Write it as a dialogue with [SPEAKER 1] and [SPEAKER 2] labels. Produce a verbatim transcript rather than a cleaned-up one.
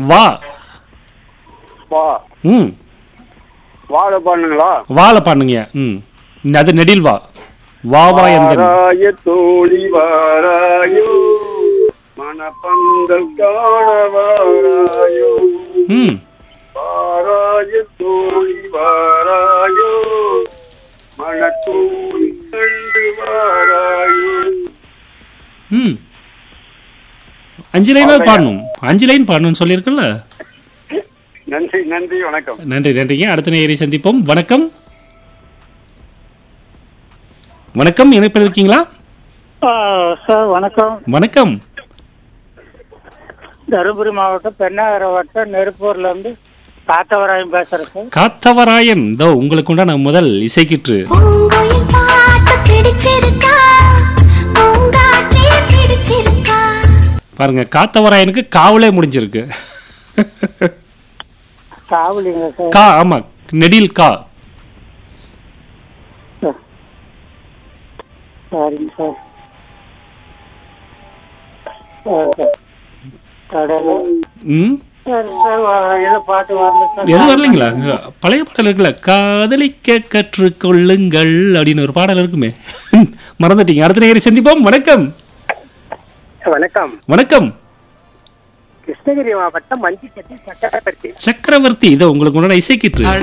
[SPEAKER 1] வா.
[SPEAKER 2] வா.
[SPEAKER 1] ம்.
[SPEAKER 2] வாழ பாடுங்களா?
[SPEAKER 1] வாழ பாடுங்க. ம். அது நெடில் வா. வா வா எந்த
[SPEAKER 2] வாராய தோழி வாராயோ மனப்பந்தல் காண வாராயோ.
[SPEAKER 1] ம்.
[SPEAKER 2] வாராய தோழி வாராயோ மனத்தோழி கண்டு வாராயோ.
[SPEAKER 1] ம். அஞ்சு லைன் பாடணும். அஞ்சு லைன் பாடணும்னு சொல்லியிருக்கல.
[SPEAKER 2] நன்றி நன்றி வணக்கம்.
[SPEAKER 1] நன்றி நன்றிங்க. அடுத்த நேயரை சந்திப்போம். வணக்கம். வணக்கம், இணைப்பில் இருக்கீங்களா?
[SPEAKER 3] சார் வணக்கம்.
[SPEAKER 1] வணக்கம்.
[SPEAKER 3] தருமபுரி மாவட்டம் பெண்ணாகர வட்டம் நெருப்பூர்ல இருந்து காத்தவராயன் பேசுறேன் சார்.
[SPEAKER 1] காத்தவராயன், இதோ உங்களுக்கு உண்டான முதல் இசைக்கிற்று. பாருங்க, காத்தவராயனுக்கு காவலே முடிஞ்சிருக்கு.
[SPEAKER 3] காவலிங்க சார்.
[SPEAKER 1] கா, ஆமா, நெடில் கா.
[SPEAKER 3] சரிங்க சார்.
[SPEAKER 1] ம்.
[SPEAKER 3] பாட்டு வரல சார்.
[SPEAKER 1] எது வரலீங்களா? பழைய பாடல் இருக்குல்ல, காதலிக்க கற்றுக்கொள்ளுங்கள் அப்படின்னு ஒரு பாடல் இருக்குமே. மறந்துட்டீங்க. அடுத்த நேயரை சந்திப்போம். வணக்கம்.
[SPEAKER 2] வணக்கம்.
[SPEAKER 1] வணக்கம்.
[SPEAKER 2] கிருஷ்ணகிரி மாவட்டம் மஞ்சி சக்கரவர்த்தி.
[SPEAKER 1] சக்கரவர்த்தி, இதோ உங்களுக்கு உண்டான இசைக்கிற்று.